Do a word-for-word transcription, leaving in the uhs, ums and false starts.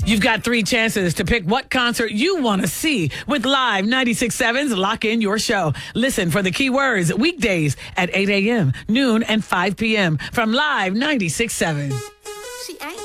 You've got three chances to pick what concert you want to see with Live ninety-six point seven's Lock In Your Show. Listen for the keywords weekdays at eight a.m., noon, and five p.m. from Live ninety-six point seven. She ain't